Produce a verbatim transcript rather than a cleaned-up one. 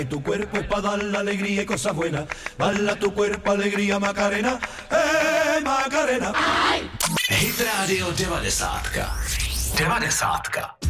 Tu cuerpo es para dar la alegría y cosas buenas. Bala tu cuerpo, alegría, Macarena. Eh, Macarena. Hit Radio devadesátka. devadesátka.